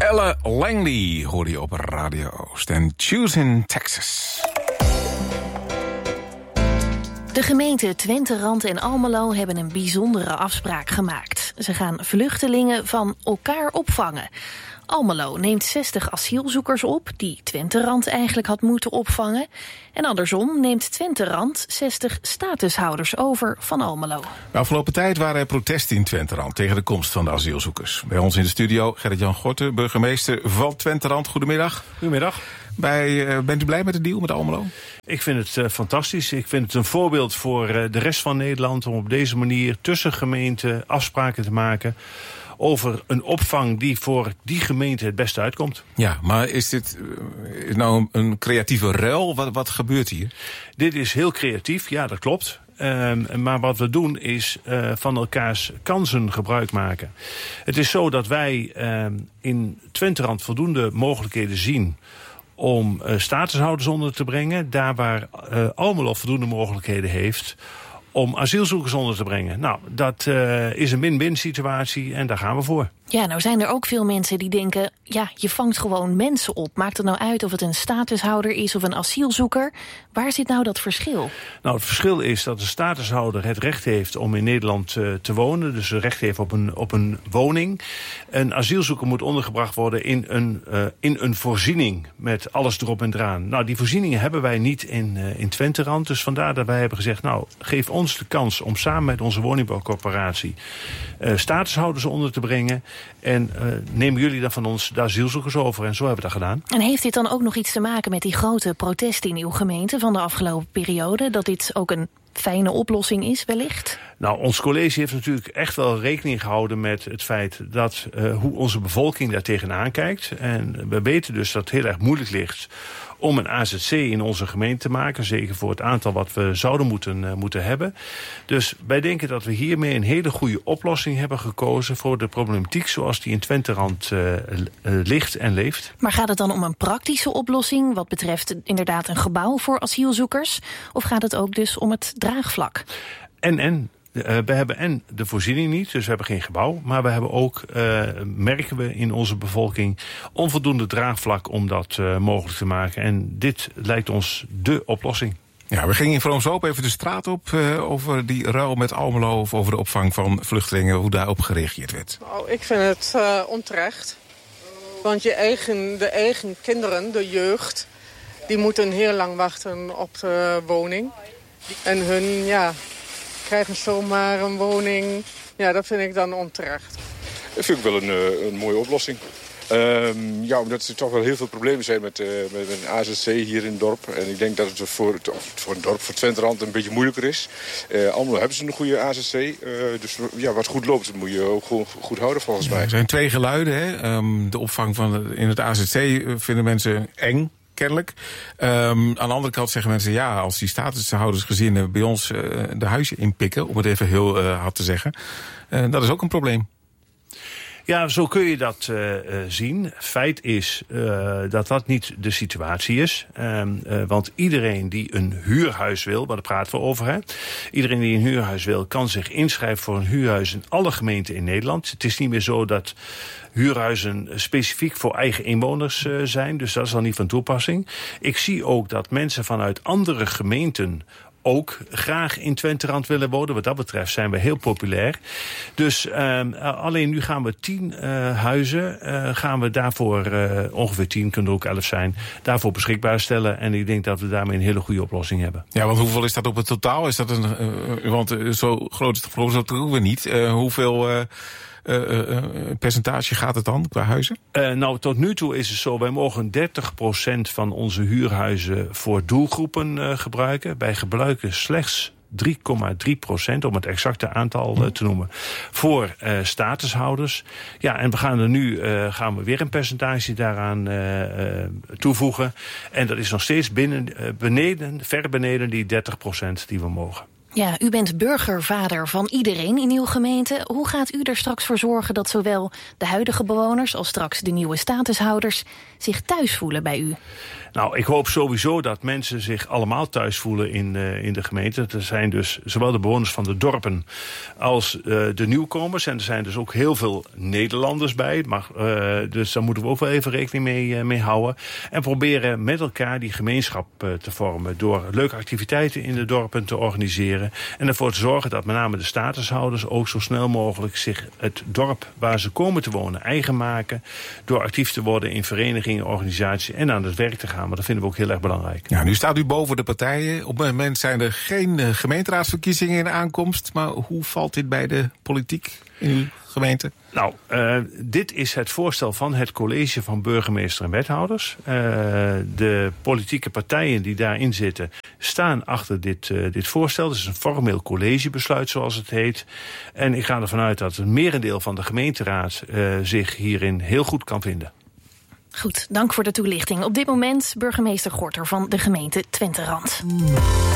Ella Langley hoorde je op Radio Oost en Choose in Texas. De gemeenten Twente, Rand en Almelo hebben een bijzondere afspraak gemaakt. Ze gaan vluchtelingen van elkaar opvangen. Almelo neemt 60 asielzoekers op, die Twente-Rand eigenlijk had moeten opvangen. En andersom neemt Twente-Rand 60 statushouders over van Almelo. De afgelopen tijd waren er protesten in Twente-Rand tegen de komst van de asielzoekers. Bij ons in de studio Gerrit-Jan Gorten, burgemeester van Twente-Rand. Goedemiddag. Goedemiddag. Bent u blij met de deal met Almelo? Ik vind het fantastisch. Ik vind het een voorbeeld voor de rest van Nederland om op deze manier tussen gemeenten afspraken te maken over een opvang die voor die gemeente het beste uitkomt. Ja, maar is dit nou een creatieve ruil? Wat gebeurt hier? Dit is heel creatief, ja, dat klopt. Maar wat we doen is van elkaars kansen gebruik maken. Het is zo dat wij in Twente-Rand voldoende mogelijkheden zien om statushouders onder te brengen. Daar waar Almelo voldoende mogelijkheden heeft om asielzoekers onder te brengen. Nou, dat is een win-win situatie en daar gaan we voor. Ja, nou zijn er ook veel mensen die denken, ja, je vangt gewoon mensen op. Maakt het nou uit of het een statushouder is of een asielzoeker? Waar zit nou dat verschil? Nou, het verschil is dat een statushouder het recht heeft om in Nederland te wonen. Dus het recht heeft op een woning. Een asielzoeker moet ondergebracht worden in een voorziening met alles erop en eraan. Nou, die voorzieningen hebben wij niet in Twente-Rand. Dus vandaar dat wij hebben gezegd, nou, geef ons de kans om samen met onze woningbouwcorporatie statushouders onder te brengen. En nemen jullie dan van ons de asielzoekers over? En zo hebben we dat gedaan. En heeft dit dan ook nog iets te maken met die grote protesten in uw gemeente van de afgelopen periode? Dat dit ook een fijne oplossing is, wellicht? Nou, ons college heeft natuurlijk echt wel rekening gehouden met het feit dat hoe onze bevolking daar tegenaan kijkt. En we weten dus dat het heel erg moeilijk ligt om een AZC in onze gemeente te maken. Zeker voor het aantal wat we zouden moeten hebben. Dus wij denken dat we hiermee een hele goede oplossing hebben gekozen voor de problematiek zoals die in Twente-Rand ligt en leeft. Maar gaat het dan om een praktische oplossing wat betreft inderdaad een gebouw voor asielzoekers? Of gaat het ook dus om het draagvlak? We hebben de voorziening niet, dus we hebben geen gebouw. Maar we hebben ook, merken we in onze bevolking, onvoldoende draagvlak om dat mogelijk te maken. En dit lijkt ons dé oplossing. Ja, we gingen in Vroom Zoop even de straat op over die ruil met Almelo of over de opvang van vluchtelingen, hoe daarop gereageerd werd. Nou, ik vind het onterecht. Want de eigen kinderen, de jeugd, die moeten heel lang wachten op de woning. En hun, krijgen zomaar een woning. Ja, dat vind ik dan onterecht. Dat vind ik wel een mooie oplossing. Omdat er toch wel heel veel problemen zijn met een AZC hier in het dorp. En ik denk dat het voor een dorp, voor Twente-Rand, een beetje moeilijker is. Allemaal hebben ze een goede AZC. Dus wat goed loopt, dat moet je ook goed houden volgens mij. Er zijn twee geluiden. Hè? De opvang in het AZC vinden mensen eng. Kennelijk. Aan de andere kant zeggen mensen, als die statushoudersgezinnen bij ons de huizen inpikken, om het even heel hard te zeggen, dat is ook een probleem. Ja, zo kun je dat zien. Feit is dat dat niet de situatie is. Want iedereen die een huurhuis wil, waar daar praten we over, hè? Iedereen die een huurhuis wil, kan zich inschrijven voor een huurhuis in alle gemeenten in Nederland. Het is niet meer zo dat huurhuizen specifiek voor eigen inwoners zijn. Dus dat is dan niet van toepassing. Ik zie ook dat mensen vanuit andere gemeenten ook graag in Twente-Rand willen wonen. Wat dat betreft zijn we heel populair. Dus alleen nu gaan we 10 huizen, gaan we daarvoor, ongeveer 10, kunnen er ook 11 zijn, daarvoor beschikbaar stellen. En ik denk dat we daarmee een hele goede oplossing hebben. Ja, want hoeveel is dat op het totaal? Is dat want zo groot is het geloof ik ook weer niet. Hoeveel percentage gaat het dan qua huizen? Tot nu toe is het zo, wij mogen 30% van onze huurhuizen voor doelgroepen gebruiken. Wij gebruiken slechts 3,3%, om het exacte aantal te noemen, voor statushouders. Ja, en we gaan er nu weer een percentage daaraan toevoegen. En dat is nog steeds ver beneden die 30% die we mogen. Ja, u bent burgervader van iedereen in uw gemeente. Hoe gaat u er straks voor zorgen dat zowel de huidige bewoners als straks de nieuwe statushouders zich thuis voelen bij u? Nou, ik hoop sowieso dat mensen zich allemaal thuis voelen in de gemeente. Er zijn dus zowel de bewoners van de dorpen als de nieuwkomers. En er zijn dus ook heel veel Nederlanders bij. Dus daar moeten we ook wel even rekening mee houden. En proberen met elkaar die gemeenschap te vormen. Door leuke activiteiten in de dorpen te organiseren. En ervoor te zorgen dat met name de statushouders ook zo snel mogelijk zich het dorp waar ze komen te wonen eigen maken. Door actief te worden in verenigingen, organisaties en aan het werk te gaan. Maar dat vinden we ook heel erg belangrijk. Ja, nu staat u boven de partijen. Op het moment zijn er geen gemeenteraadsverkiezingen in aankomst. Maar hoe valt dit bij de politiek in uw gemeente? Nou, dit is het voorstel van het college van burgemeester en wethouders. De politieke partijen die daarin zitten staan achter dit voorstel. Het is een formeel collegebesluit, zoals het heet. En ik ga ervan uit dat een merendeel van de gemeenteraad zich hierin heel goed kan vinden. Goed, dank voor de toelichting. Op dit moment burgemeester Gorter van de gemeente Twenterand.